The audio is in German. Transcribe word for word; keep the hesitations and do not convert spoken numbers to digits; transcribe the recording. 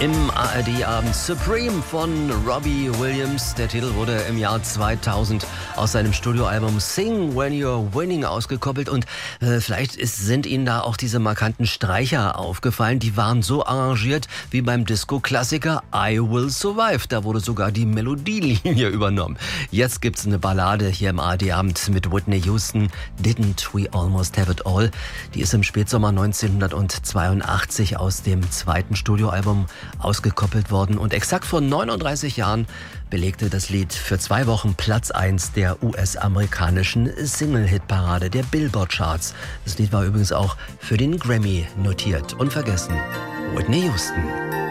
Im A R D-Abend Supreme von Robbie Williams. Der Titel wurde im Jahr zweitausend aus seinem Studioalbum Sing When You're Winning ausgekoppelt. Und äh, vielleicht ist, sind Ihnen da auch diese markanten Streicher aufgefallen. Die waren so arrangiert wie beim Disco-Klassiker I Will Survive. Da wurde sogar die Melodielinie übernommen. Jetzt gibt's eine Ballade hier im A R D-Abend mit Whitney Houston. Didn't We Almost Have It All? Die ist im Spätsommer neunzehnhundertzweiundachtzig aus dem zweiten Studioalbum ausgekoppelt worden. Und exakt vor neununddreißig Jahren belegte das Lied für zwei Wochen Platz eins der U S-amerikanischen Single-Hit-Parade der Billboard-Charts. Das Lied war übrigens auch für den Grammy notiert. Unvergessen, Whitney Houston.